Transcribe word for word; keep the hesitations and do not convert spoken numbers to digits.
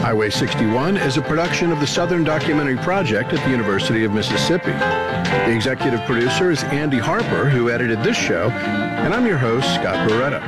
Highway sixty-one is a production of the Southern Documentary Project at the University of Mississippi. The executive producer is Andy Harper, who edited this show, and I'm your host, Scott Barretta.